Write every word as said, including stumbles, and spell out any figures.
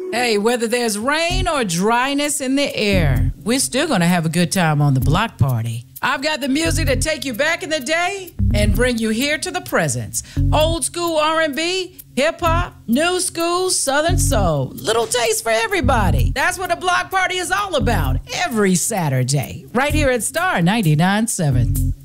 Hey, whether there's rain or dryness in the air, we're still going to have a good time on the block party. I've got the music to take you back in the day and bring you here to the present. Old school R and B, hip-hop, new school, southern soul. Little taste for everybody. That's what a block party is all about every Saturday, right here at Star ninety-nine point seven.